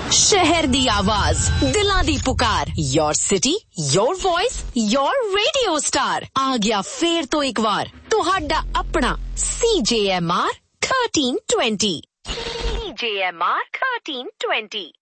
शहर दी आवाज, दिलां दी पुकार, your city, your voice, your radio star. आ गया फेर तो एक बार तुहाडा अपना CJMR 1320। CJMR 1320।